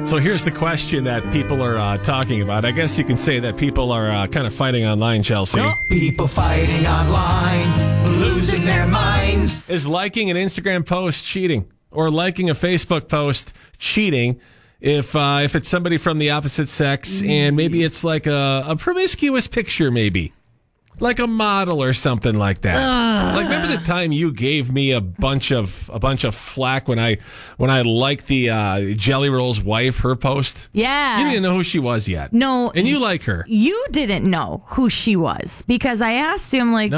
So here's the question that people are talking about. I guess you can say that people are kind of fighting online, Chelsea. People fighting online, losing their minds. Is liking an Instagram post cheating? Or liking a Facebook post cheating if it's somebody from the opposite sex and maybe it's like a promiscuous picture, maybe? Like a model or something like that. Like, remember the time you gave me a bunch of flack when I liked the Jelly Roll's wife, her post? Yeah. You didn't know who she was yet. No. And you like her. You didn't know who she was because I asked you, I'm like,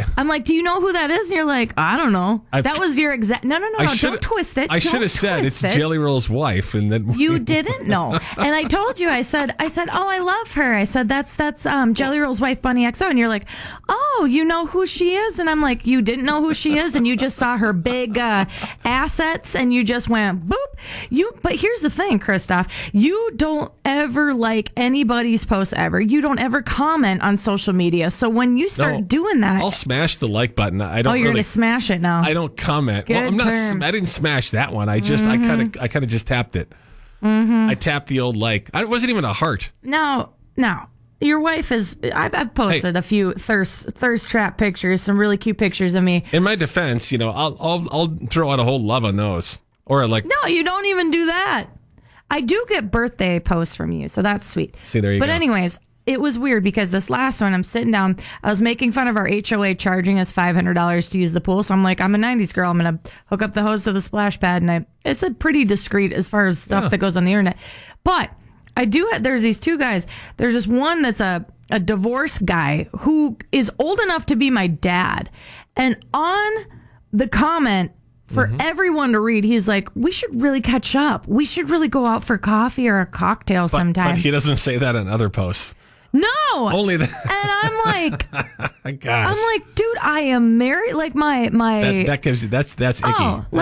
do you know who that is? And you're like, I don't know. That was your exact. No, don't twist it. I should have said it's Jelly Roll's wife, and then you didn't know. And I told you, I said, oh, I love her. I said, that's Jelly Roll's wife, Bunny XO. And you're like, oh, you know who she is? And I'm like, you didn't know who she is, and you just saw her big assets, and you just went boop. But here's the thing, Christoph, you don't ever like anybody's posts ever. You don't ever comment on social media. So when you start doing that, I'll smash the like button. I don't. Oh, you're gonna smash it now. I don't comment. Good well, I'm not. term. I didn't smash that one. I just. I kind of just tapped it. I tapped the old like. It wasn't even a heart. No. Your wife is. I've posted a few thirst trap pictures, some really cute pictures of me. In my defense, I'll throw out a whole love on those. Or like, no, you don't even do that. I do get birthday posts from you, so that's sweet. See, there you go. But anyways, it was weird because this last one, I'm sitting down. I was making fun of our HOA charging us $500 to use the pool, so I'm like, I'm a '90s girl. I'm gonna hook up the hose to the splash pad, and it's a pretty discreet as far as stuff that goes on the internet, but. There's these two guys. There's this one that's a divorced guy who is old enough to be my dad. And on the comment for everyone to read, he's like, we should really catch up. We should really go out for coffee or a cocktail sometime. But he doesn't say that in other posts. No. Only that. And I'm like, gosh. dude, I am married. Like my that gives you, that's icky.